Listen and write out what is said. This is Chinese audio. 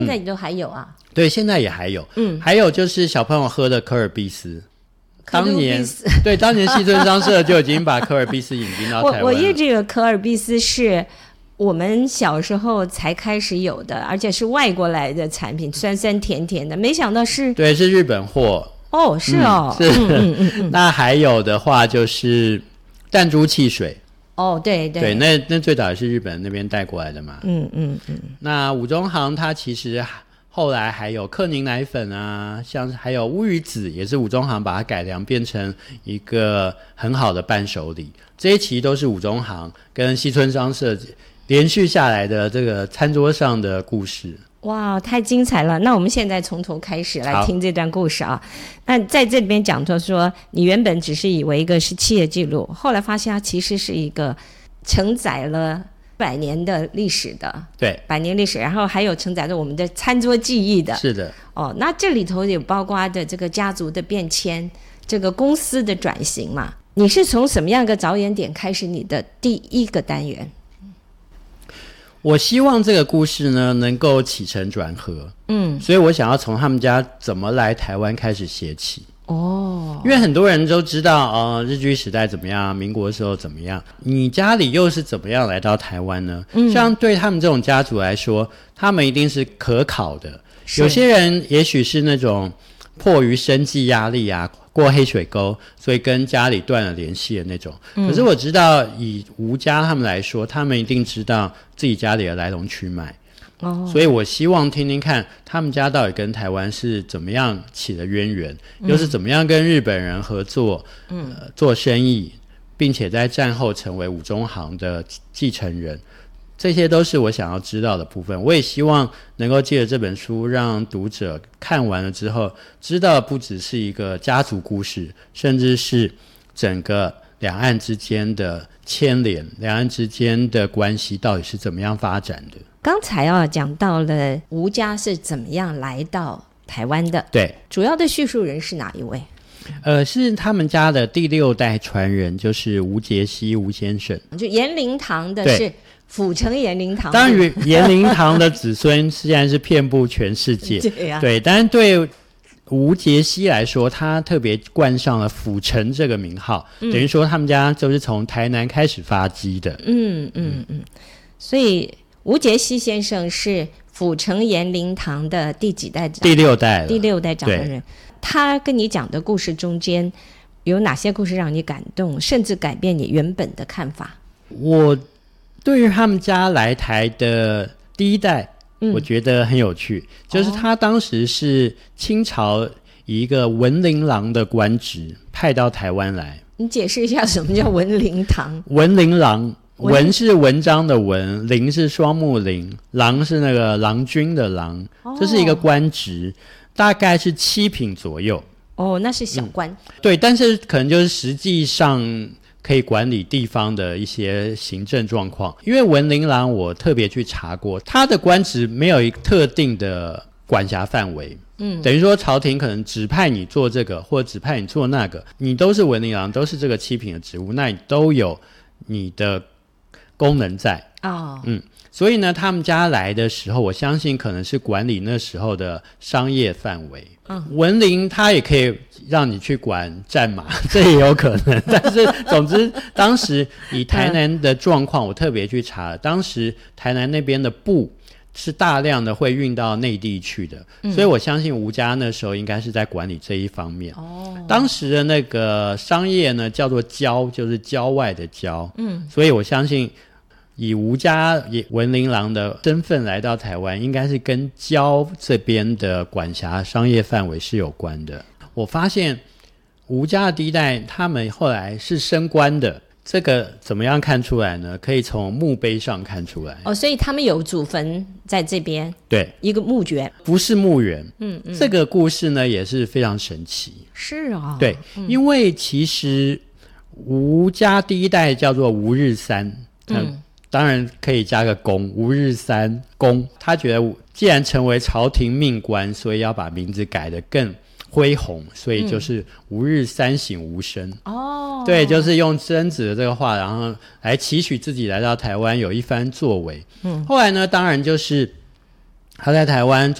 现在都还有啊？ 对，现在也还有。还有就是小朋友喝的科尔必斯。当年西村商社就已经把科尔必斯引进到台湾了。 我以为这个科尔必斯是我们小时候才开始有的，而且是外国来的产品，酸酸甜甜的，没想到是对，是日本货。 哦，是哦， 是。那还有的话就是弹珠汽水。 哦，对， 那最早也是日本那边带过来的嘛。那五中行它其实后来还有克宁奶粉啊，像还有乌鱼子，也是五中行把它改良变成一个很好的伴手礼。这一期都是五中行跟西村商社连续下来的这个餐桌上的故事。 哇，太精彩了！那我们现在从头开始来听这段故事啊。那在这里边讲到说，你原本只是以为一个是企业记录，后来发现它其实是一个承载了100年的历史的， 对 ，100年历史，然后还有承载着我们的餐桌记忆的。 是的。 哦，那这里头有包括的这个家族的变迁，这个公司的转型嘛。你是从什么样一个着眼点开始你的第一个单元？ 我希望这个故事呢能够起承转合，所以我想要从他们家怎么来台湾开始写起。因为很多人都知道日据时代怎么样，民国的时候怎么样，你家里又是怎么样来到台湾呢？像对他们这种家族来说，他们一定是可考的。有些人也许是那种迫于生计压力啊，过黑水沟，所以跟家里断了联系的那种。可是我知道以吴家他们来说，他们一定知道自己家里的来龙去脉。所以我希望听听看他们家到底跟台湾是怎么样起了渊源，又是怎么样跟日本人合作，做生意，并且在战后成为五中行的继承人。这些都是我想要知道的部分。我也希望能够借着这本书让读者看完了之后知道不只是一个家族故事，甚至是整个两岸之间的牵连，两岸之间的关系到底是怎么样发展的。 刚才讲到了吴家是怎么样来到台湾的， 对， 主要的叙述人是哪一位？ 是他们家的第6代传人，就是吴杰西吴先生。 就延龄堂的是府城延龄堂， 当然延龄堂的子孙现在是遍布全世界对，但是对吴杰西来说，他特别冠上了府城这个名号，等于说他们家就是从台南开始发迹的。 所以吴杰西先生是府城延龄堂的第几代？ 第6代了。 第6代掌门人。他跟你讲的故事中间有哪些故事让你感动，甚至改变你原本的看法？ 我对于他们家来台的第1代，我觉得很有趣，就是他当时是清朝以一个文林郎的官职派到台湾来。 你解释一下什么叫文林堂？ 文林郎，文是文章的文，林是双木林，郎是那个郎君的郎，这是一个官职，大概是7品左右。 那是小官。 对，但是可能就是实际上可以管理地方的一些行政状况。因为文林郎我特别去查过，他的官职没有一个特定的管辖范围。等于说朝廷可能指派你做这个或指派你做那个，你都是文林郎，都是这个7品的职务，那你都有你的功能在。所以呢他们家来的时候，我相信可能是管理那时候的商业范围。文林他也可以让你去管战马，这也有可能。但是总之当时以台南的状况，我特别去查，当时台南那边的布是大量的会运到内地去的，所以我相信吴家那时候应该是在管理这一方面。当时的那个商业呢叫做郊，就是郊外的郊。所以我相信以吴家文林郎的身份来到台湾，应该是跟郊这边的管辖商业范围是有关的。我发现吴家的第1代他们后来是升官的，这个怎么样看出来呢？可以从墓碑上看出来。 所以他们有祖坟在这边， 对， 一个墓园， 不是墓园。这个故事呢也是非常神奇。 是啊， 对，因为其实吴家第1代叫做吴日三，当然可以加个公，吴日三公。他觉得既然成为朝廷命官，所以要把名字改得更恢宏，所以就是吴日三省吾身。对，就是用曾子的这个话，然后来期许自己来到台湾有一番作为。后来呢，当然就是他在台湾